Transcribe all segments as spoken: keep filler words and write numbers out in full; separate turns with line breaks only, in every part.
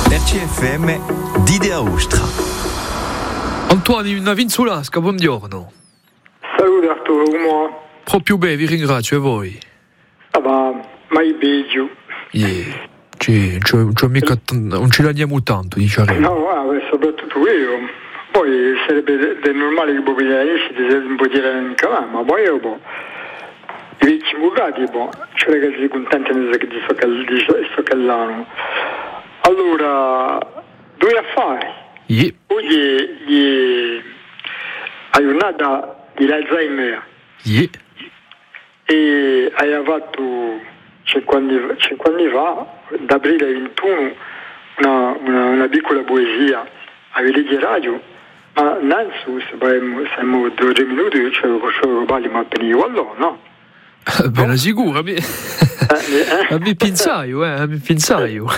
R C F M Dide Aostra.
Antoine Navinzulasca, buongiorno.
Salute Arturo, come?
Proprio bene, vi ringrazio, e voi?
Ah, ma mai peggio.
Yeah. Ci, ci, ci mica, non ci lagnamo tanto, diciamo.
No, ah, soprattutto io. Poi sarebbe del normale che poi esci, ti sei un po' tirare in cavallo, ma poi io poi i vecchi bucati, poi c'è ragazzi contenti che ti sto callando. Allora, due affari.
Yeah.
Oggi gli hai un'ata di Alzheimer.
Yeah.
E hai fatto cinquanta anni fa, d'aprile ventuno, una, una, una piccola poesia a Veligi Radio, ma Nanzu, siamo due o tre minuti, cioè lo parli ma appena io allora, no?
Beh, no? Sicuro, mi, eh, mi pensaio, eh, mi pensaio.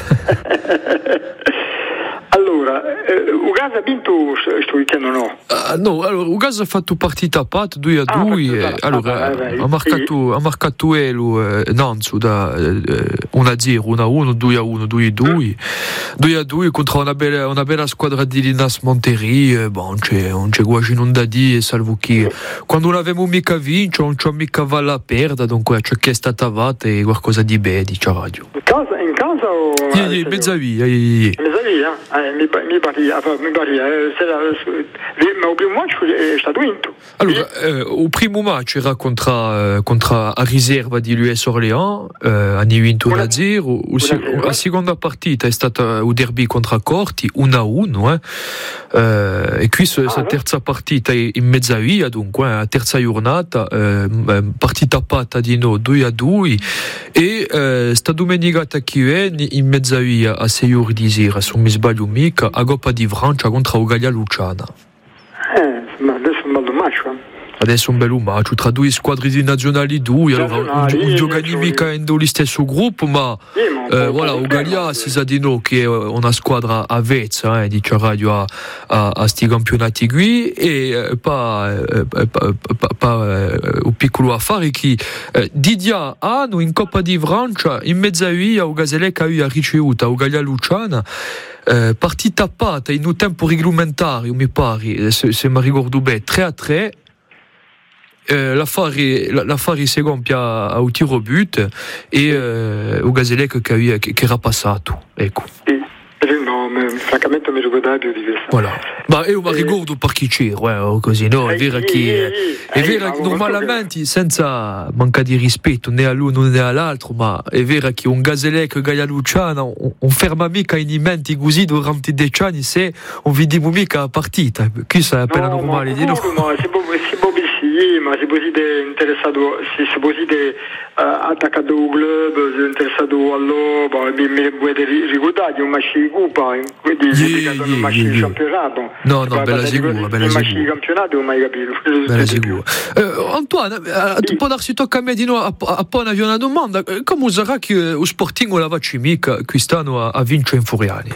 Allora, eh, Ugasa ha vinto questo weekend o no?
Uh, no, allora, Ugasa ha fatto partita a pat due a due, ah, allora ah, vai, vai. ha marcato, ha marcato Elo eh, Nanzu da eh, uno a zero, uno a uno, due a uno, due a due, due a due contro una bella, una bella squadra di Linas Monterrey, eh, bon, non c'è, non c'è quasi nulla da dire, salvo che quando non avevamo mica vinto, non c'è mica valla a perdere, dunque c'è che è stata fatta e qualcosa di bene, dice radio.
In casa, in casa o?
Yeah, yeah, mezza via, yeah, yeah.
Mezza via? Eh, mi, mi pare, mi pare, eh, se la, ma il primo match è stato vinto.
Allora, eh, il primo match era contro, contro a riserva di l'U S Orléans, eh, hanno vinto uno a zero. La seconda partita è stata il derby contro Corti, uno a uno. Eh. Eh, e qui questa ah, terza partita è in mezza via, dunque, la terza giornata, eh, partita patta di no, due a due. E eh, sta domenica che viene in mezza via a sei ore di sera, se non mi sbaglio mica, a Coppa di Francia contro Ugalia Luciana.
Eh, ma adesso è un bello match.
Adesso è un bello match tra due squadre di nazionali due, allora non giocano mica nello stesso gruppo, ma eh, voilà, Ugalia si sa di no che è una squadra avvezza, eh, dice radio a, a, a sti campionati qui, e eh, pa, eh, pa, pa, pa eh, un piccolo affare che eh, Didia hanno in Coppa di Francia in mezza via Ugaselec ha ricevuto a Ugalia Luciana. Eh, partita patta in un tempo regolamentare, mi pare, se, se mi ricordo bene, tre a tre. Eh, l'affare, l'affare si compia a un tiro but e eh, un Gazelec che, che, che era passato, ecco.
Sì. No, ma, francamente mi ricordo più di questo.
Voilà. Ma io mi ricordo per chi c'era, eh, così, no? È vero che, è vero che normalmente, senza manca di rispetto né a l'uno né all'altro, ma è vero che un Gazelec Gaia Luciana non ferma mica i menti così durante dieci anni se non vediamo mica la partita. Questo è appena
no,
normale,
ma,
di no?
Ma si può, si può sì, ma si può essere interessato, si, si può essere uh, attaccato al club, si è interessato all'Oba, mi, mi potete ricordare un match di Coppa, quindi
yeah,
un
yeah,
match
yeah,
di campionato.
No, no, bella sicura, bella sicura.
Un match di campionato non ho mai capito.
Bella sicura. Eh, Antoine, eh, sì. Tu può darsi tocca a me di no a, a poi una domanda, come sarà che lo Sporting la faccia mica quest'anno a, a vincere in Furiani?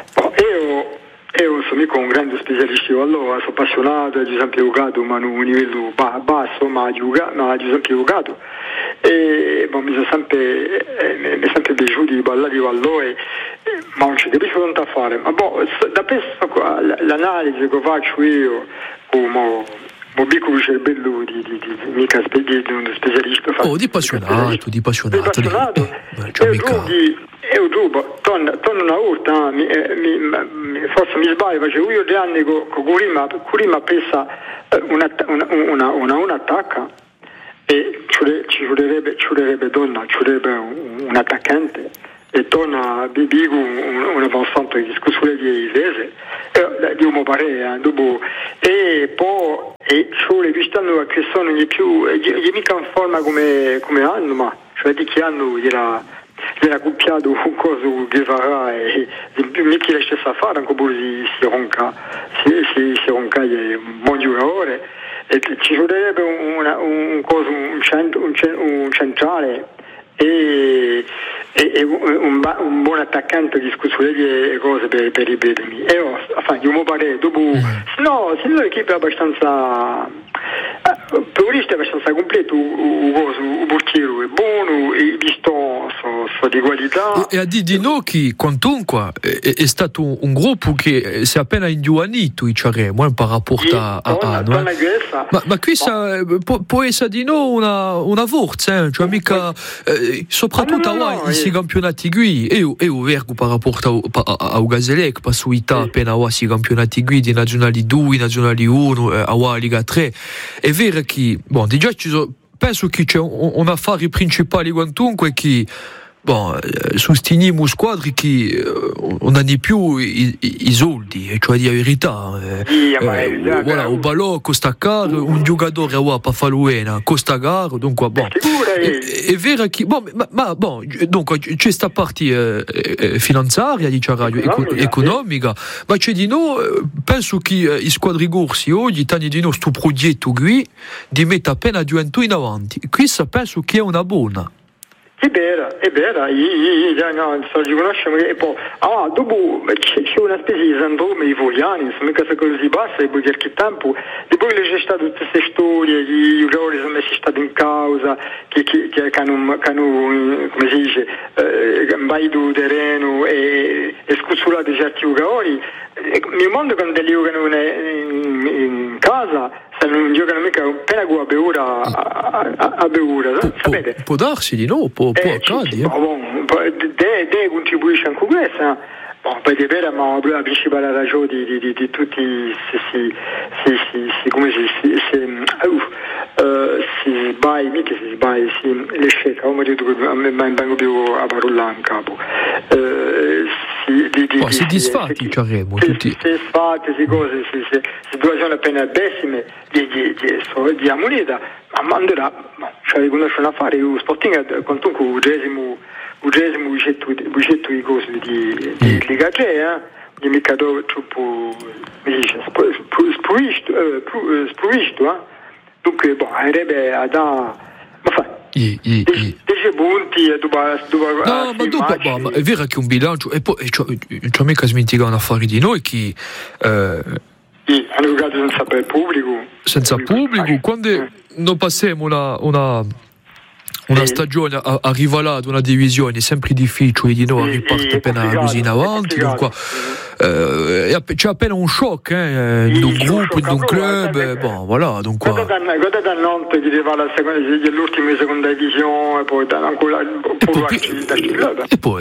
Io sono mica un grande specialista, allora sono appassionato, ho sempre giocato, ma a un livello basso, ma ho sempre giocato. E bon, mi sono sempre, eh, mi è sempre piaciuto di ballare di valore, eh, ma non c'è più tanto a fare. Ma boh, da questo qua, l'analisi che faccio io, come un piccolo cervello di, di, di, di mica di uno specialista.
Oh, di appassionato, di appassionato.
Di appassionato. E io trovo, torno una volta, mi, mi, forse mi sbaglio, facevo io due anni con Curima, Curima pensa una, una, una, una, una attacca e ci vorrebbe, ci vorrebbe donna, ci vorrebbe un, un attaccante e torna Bibigo un, un avanzante di discussione di inglese e di un parere dopo e poi e ci vuole quest'anno che sono di più gli mica in forma come, come hanno, ma cioè di che hanno era era copiato un coso che farà e mica la stessa fare anche se si ronca si, si, si ronca è un buon giocatore e ci vorrebbe una, un coso un, cent, un, un centrale e, e, e un, un buon attaccante di scusolelli e cose per, per ripetermi e io, enfin, io mi pare dopo se no, se no l'equipe è abbastanza per è abbastanza completo il portiere è buono e i pistoni sono so di qualità.
E a dire di no che quantunque è, è stato un, un gruppo che si è appena induanito diciamo, per rapporto a, a, a no? ma, ma qui sa, può, può essere di no una, una forza eh? Cioè mica eh, soprattutto ah, no, no, no, in questi campionati qui e io vergo per rapporto a Gazelec per suita appena a questi campionati qui di nazionali due, nazionali uno a Liga tre è vero che bon, di già ci sono penso che c'è un, un affare principale quantunque che bon, sosteniamo squadre che non hanno più i, i, i soldi, cioè di verità.
Sì,
eh, eh, voilà, un ballo costa caro, un giocatore a per fare costa caro, dunque bon. È, è vero che bon, ma, ma bon, dunque c'è questa parte eh, finanziaria, diciamo, eco, economica, ma c'è di no, penso che i squadri corsi oggi hanno di no questo progetto qui di mettere appena diventato in avanti. Questa penso che è una buona.
È vero, è vero, io, io, io no, sto riconoscendo e poi, ah, dopo c'è, c'è una specie di sindrome italiano, insomma, che se così basta, e poi che tempo, e poi c'è stata tutte queste storie, i giocatori sono messi stati in causa, che, che, che hanno, che hanno, come si dice, eh, invaito terreno e, e scuzzolato certi giocatori, nel mondo quando li giocano in, in, in casa, se non giocano mica appena con la beura a, a, a beura, sapete?
Può darsi di no, può, può
eh,
accadere.
Eh. Bon, de, de contribuisce anche questa, bon, poi è vero, ma la principale ragione di, di, di, di tutti si, si, si, si, si, come si, si, si, uh, uh, si sbaglia, mica si sbaglia, si le scelta, come detto, a me non vengo più a parola in capo. Uh, si, di, di,
oh,
di,
si disfatti, ci avremo tutti.
Si disfatti, si cose, si, si, situazioni appena decime di, di, di, di, di moneta, ma andrà, cioè riconosce un affare, lo Sporting quantunque ugesimo, ugesimo bucetto di cose di, di Liga tre, eh, di mica troppo, mi dice, spruisto, eh, dunque, boh, avrebbe a da, ma fa,
I, i, i.
dieci punti e dopo, dopo
no, ma dopo, ma è vero che un bilancio e poi non c'è mica smenticare un affare di noi che eh,
sì, hanno giocato senza pubblico
senza pubblico quando eh. non passiamo una, una una sì. stagione a, arriva ad una divisione sempre difficile di noi sì, riparte sì, appena così in avanti dunque, eh, c'è appena un shock eh, sì, un gruppo di un club eh, bon, voilà, dunque
guarda da Nantes che va alla seconda dell'ultima seconda divisione e poi ancora un po'
club e poi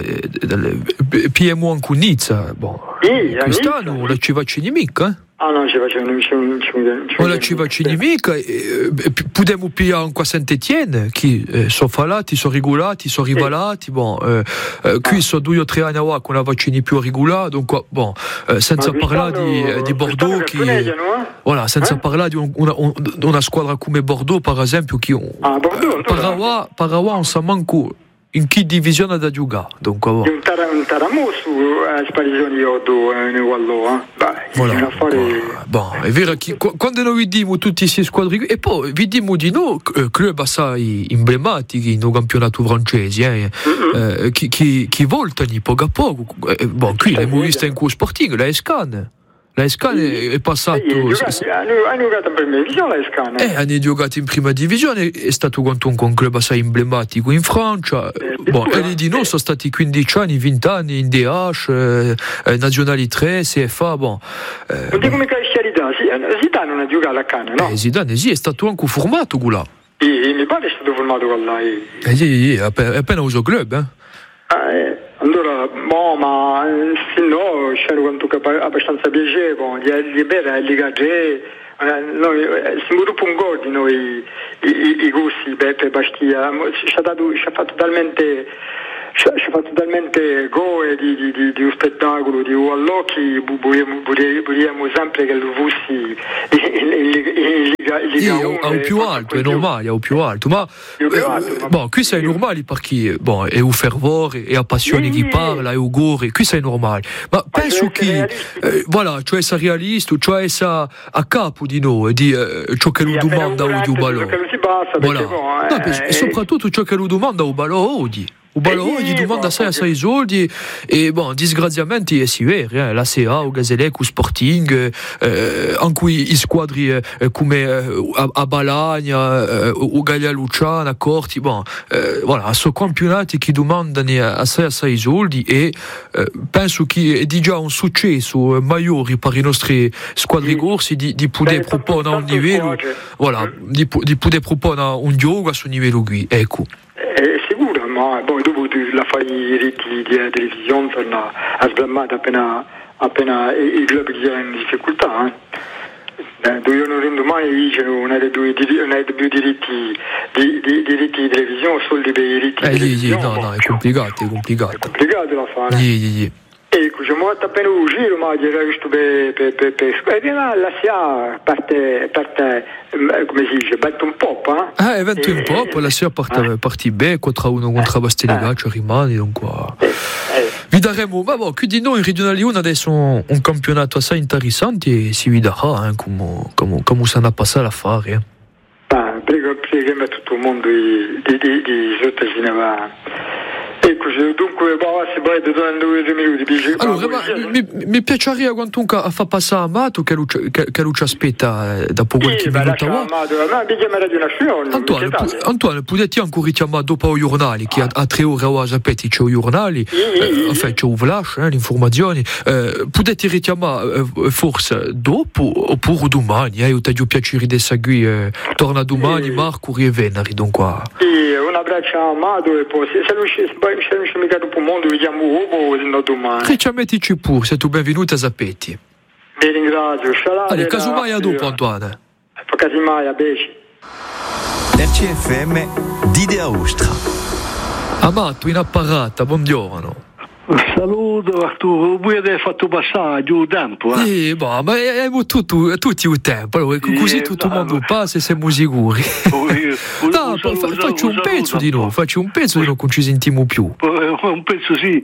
P M U anche Nizza bon, sì, quest'anno non ci vaccini mica eh
ah no, ci facciamo
non ci vaccini mica potremmo pigliare anche Saint-Étienne che eh, sono falati, sono regolati, sono rivalati bon, eh, eh, qui ah. sono due o tre anni qua con la vaccini più regolati dunque bon, eh, senza parlare di, di Bordeaux che,
no?
voilà, senza eh? parlare di una, una, una squadra come Bordeaux per esempio che
ah, Bordeaux,
Parawa, Parawa non sa manco in che divisione da giocare dunque
un taramusso a sparizioni Oddo ne Wallo
voilà. Bon, è vero che quando noi vediamo tutti questi squadri e poi vediamo di noi club assai emblematici nel campionato francese eh, mm-hmm. eh, che, che, che voltano poco a poco eh, bon, qui l'abbiamo vista in quello Sporting la Escan la Escan sì. è passato
hanno giocato in prima divisione la Escan
eh, hanno giocato in prima divisione è stato quanto un club assai emblematico in Francia eh, bon, e di noi sono stati quindici anni venti anni in D H eh, nazionali tre C F A bon
eh, non dico mica Zidane non ha giocato alla Cannes no?
Eh, Zidane sì è stato anche formato là
sì, mi pare è stato formato con là
eh sì, sì appena, appena uso club eh
ah, eh. Allora, boh, ma se no, c'era quanto abbastanza piacevole, gli bere, gli gagge, noi siamo dopo un gol di noi, i, i, i gusti, Beppe Bastia, ci ha dato, ci ha fatto talmente, ci ha fatto talmente goe di, di, di, di un spettacolo, di un allocchi, vogliamo sempre che lo fossi in
Liga uno. È più alto, è normale, è più alto, ma bon, qui c'est normale perché bon, è un fervore, è a passione chi parla, è un gore, qui c'est normale, ma penso che eh, voilà, cioè sia realista, cioè sia a capo di noi, di eh, ciò che lo domanda o di un ballo. Voilà. No, e soprattutto ciò che lo domanda o ballo oggi. o Balò gli domanda assai assai soldi e bon, disgraziamenti si vede, eh, la C A, o Gazellec, o Sporting, eh, anche i squadri eh, come eh, a, a Balagna, eh, o Gallia Luciana, Corti, bon, eh, voilà, sono campionati che domandano assai assai soldi e eh, penso che è già un successo maggiore per i nostri squadri sì. corsi di, di poter proporre a un livello, voilà, di, di poter proporre un gioco a questo livello qui, ecco.
È sicuro, ma poi dopo la fai i riti di televisione sono sblammati appena, appena i club che sono in difficoltà. Eh. Dove non rendo mai dicono non hai più diritti di, di, diritti di televisione, soldi per i riti
eh,
di
televisione.
televisione.
No, no, è complicato, è complicato.
È complicato da fare.
Gli, gli, gli.
Ecco, ci ho appena uscito, ma direi questo per per per per e la S A parte parte come si dice, batte un po',
eh? Eh, batte un po', poi la S A parte parte bene contro uno contro Bastelega, ci rimane donc qua. Vi daremo, ma boh, qui di noi in Regionale uno adesso un, un campionato assai interessante e si vedrà eh, come come come sarà passare a fare. Eh.
Ah, prego, prego a tutto il mondo di di di, di sotto cinema. Ecco, dunque, boh, se poi ti do due minuti.
Allora, ma mi, mi piacerebbe quanto a fa passare Amato che lui, che, che lui ci aspetta eh, dopo qualche
sì,
minuto. Antoine, pu, Antoine, potete ancora richiamare dopo i giornali, che a, a tre ore o a sapete c'è i giornali, sì, eh, enfin, c'è un flash, eh, le informazioni, eh, potete richiamare eh, forse dopo oppure domani, eh, io ti ho piacere di seguire, eh, torna domani, sì. Marco e Venari, donc qua.
Sì, un abbraccio a Amato e poi se lui se non c'è mica dopo il mondo, vediamo uomo no domani.
Ricciamettici pure, sei tu benvenuto a Zappetti.
Vi ringrazio, scialate.
Allora, casomai a dopo, Antoine.
Casomai a Beci.
R C F M Dide Aostra.
Amato in apparata, buongiorno.
Saluto Arturo, voi avete fatto passare giù il tempo, eh?
Sì, boh, ma abbiamo tutto, tutti il tempo, allora, così tutto il mondo passa e siamo sicuri. No, faccio un pezzo di noi, faccio un pezzo di noi che ci sentiamo più.
Un pezzo sì.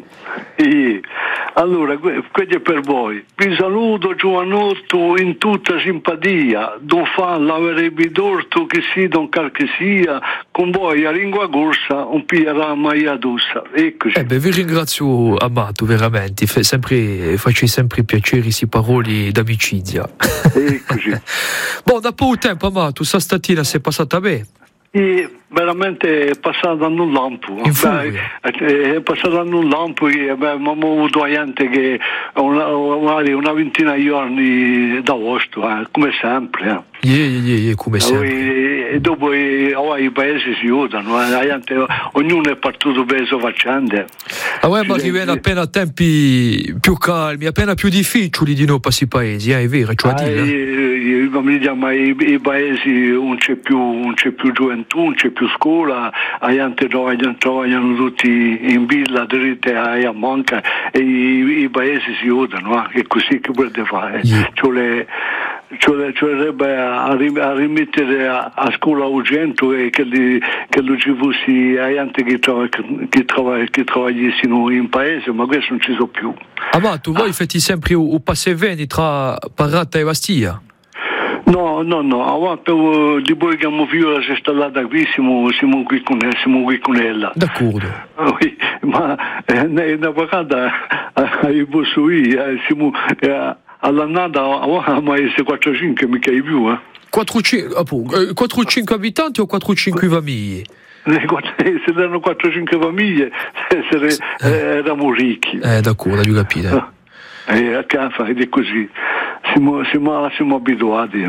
Allora, questo è per voi. Vi saluto giovanotto in tutta simpatia, non fa l'avrebbe torto che si don cal che sia, con voi a lingua corsa un pigliarà mai addossa. Eccoci.
Eh beh, vi ringrazio Amato, veramente, F- sempre, faccio sempre piacere queste parole d'amicizia.
Eccoci.
Boh, da poco tempo Amato, sta statina si è passata bene?
E veramente è passata in un lampo.
Beh,
è passata in un lampo e abbiamo avuto gente che una, una ventina di giorni d'agosto, eh, come sempre. Eh.
Yeah, yeah, yeah, come sempre.
E, e dopo i, oh, i paesi si aiutano, eh. gente, ognuno è partito per le sue faccende.
Ah, ma che viene appena a tempi più calmi, appena più difficili di noi per questi paesi, eh, è vero, cioè
ah,
dire.
I, i, ma i, i paesi non c'è più, non c'è più gioventù, non c'è più scuola, la gente lavorano tutti in villa, dritte a manca e i, i paesi si aiutano, eh. È così che potete fare.
Yeah.
Cioè, Cioè, cioè a, a rimettere a, a scuola urgente e che, li, che lo ci fosse a gente che, trova, che, trova, che travagliassero in paese, ma questo non ci sono più.
Ah ma tu voi ah. fate sempre un passeveni tra Parata e Bastia?
No, no, no, a volte di voi che abbiamo visto la installata qui siamo, siamo qui con ella, siamo qui con ella.
D'accordo.
Oui, ma eh, una volta io posso io, siamo... Eh, all'annata ma è quattro cinque mica di più, eh?
quattro cinque abitanti o quattro cinque famiglie?
Se erano quattro cinque famiglie essere, eh, eravamo ricchi.
Eh, d'accordo, ho capito.
Eh, a casa ed è così. Siamo, siamo, siamo abituati.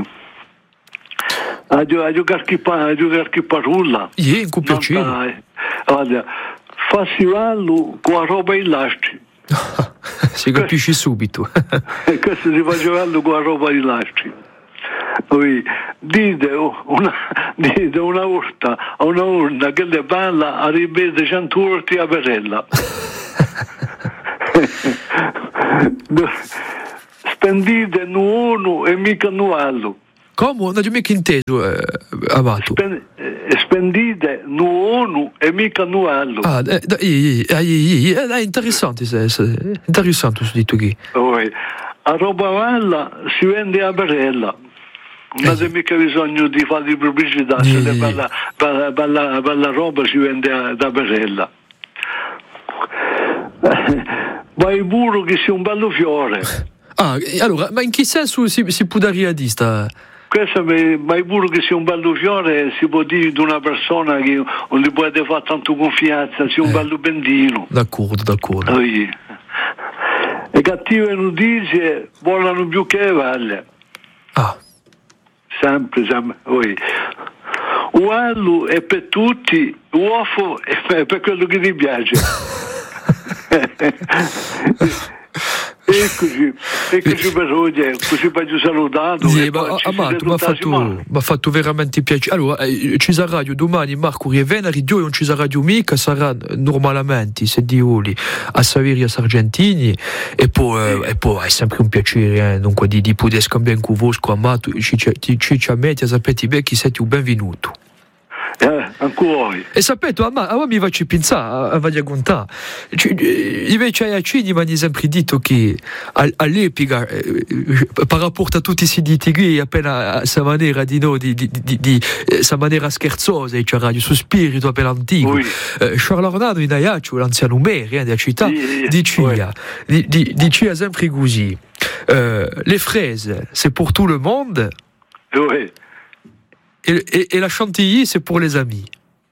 A giocare chi a giocare chi parola.
Sì, con piacere.
Guarda, festival con la roba in lasci.
Si capisce subito.
Questo si fa giocando con la roba di lasci. Dite una, dite una urta a una urna che le balla a ribete cento urti a Perella. Spendite nu uno e mica nu altro.
Come? Non ho mica inteso, eh, Amato.
Spen, eh, spendite nu uno e mica nu altro.
Ah, eh, eh, eh, eh, è interessante, è interessante questo detto qui.
A roba bella si vende a Perella. Non avete mica bisogno di fare di pubblicità, se bella, bella, bella, bella roba si vende a, da Perella. Ma è pure che sia un bello fiore.
Ah, allora, ma in che senso si, si può dare a sta?
Questo ma è pure che sia un bello fiore, si può dire di una persona che non gli può fare tanto confidenza, sia un eh. bello bendino.
D'accordo, d'accordo.
Oh, yeah. Le cattive notizie volano più che le valle.
Ah.
Sempre, sempre. Oh, yeah. Uello è per tutti, uovo è per quello che ti piace. Eccoci, eccoci per oggi, così voglio salutato.
Sì, ma Amato, mi ha fatto, fatto veramente piacere. Allora, eh, ci sarà radio domani, Marco e venerdì, non ci sarà radio mica, sarà normalmente se dioli a Saveria Sargentini e poi, eh, e poi è sempre un piacere, eh, dunque di, di poter scambiare con voi, Amato, ci ci ammetti, sapete bene chi siete un benvenuto.
Eh, ancora.
E sapete, a me, a me mi faccio pensare a Vadia Gontà. Invece a Cini mi hanno sempre detto che all'epoca, eh, per rapport a tutti questi litighi, appena a sa maniera di no, di, di, di, di sa maniera scherzosa, e c'era il suo spirito appena antico. Oui. Eh, Charles Ornano in Aiaccio, l'anziano maire eh, della città, sì, diceva, oui. di, di, diceva sempre così: eh, les fraises, c'est pour tout le monde.
Oui.
Et, et, et la chantilly, c'est pour les amis.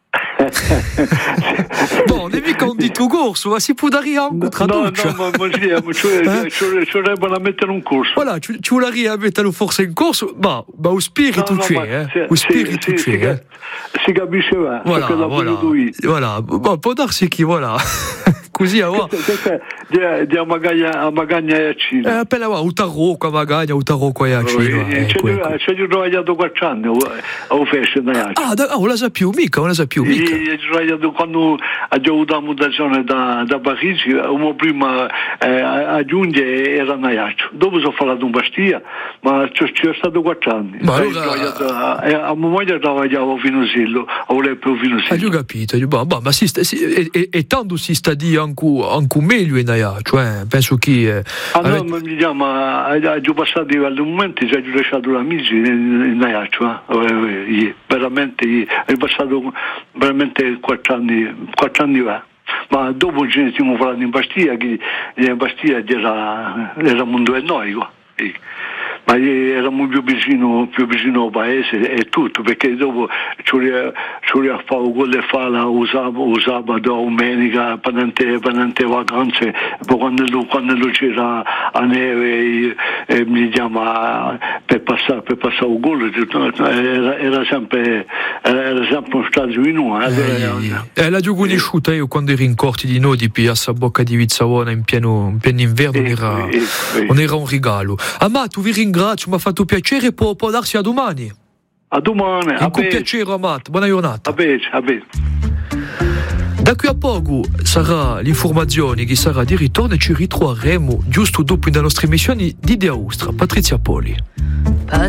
Bon, on est vu qu'on dit tout corso, ma si può dare anche traduce.
No, no, ma sì, ci vorrebbe la mettere un corso.
Voilà, ci vorrebbe la mettere forse in corso, ma lo spirito c'è, eh. Lo spirito c'è, eh.
Si capisce, va.
Voilà, voilà. Voilà, bon, può darsi che, voilà. Così, allora.
Di a Magagna e a Cina.
Eh, appena va, un tarocco a Magagna, un tarocco a Cina.
C'è di lavorato quattro anni a festa da Cina.
Ah, non la sapevo mica, non la sapevo mica.
Io quando ho avuto la mutazione da, da Parigi, uno prima eh, a giugno era Naiaccio. Dopo sono fatto un Bastia, ma ci sono stato quattro anni.
Ma allora...
A, a momento lavoravo a Vinosillo, a Oleppo Vinosillo.
Ho capito, ma, ma si sta, si, e, e, e tanto si sta di anche, anche meglio in Naiaccio, eh? Penso che... Eh,
ah no,
avete...
ma mi chiama, ho passato dei momenti, ci ho lasciato l'amici in Naiaccio, eh? Veramente, ho passato veramente quattro anni, quattro anni fa. Ma dopo ci siamo parlati in Bastia, che in Bastia era, era mondo eroico, ma eravamo più vicino, più vicino al paese e tutto, perché dopo ci voleva fare quelle fala usavo sabato, domenica, per tante vacanze, poi quando, quando c'era a neve e mi chiama per passare per passare un gol, era, era sempre era sempre un stadio in uno.
Eh, la giù conosciuta io quando ero in corti di noi di Piazza Bocca di Vizzavona in pieno, in pieno inverno, eh, era, eh, eh. non era un regalo. Amato, vi ringrazio, mi ha fatto piacere e può, può darsi a domani.
A domani, a
con piacere, Amato, buona giornata.
A bene, a bene.
Da qui a poco sarà l'informazione che sarà di ritorno e ci ritroveremo giusto dopo la nostra emissione di Idea Ustra. Patrizia Poli.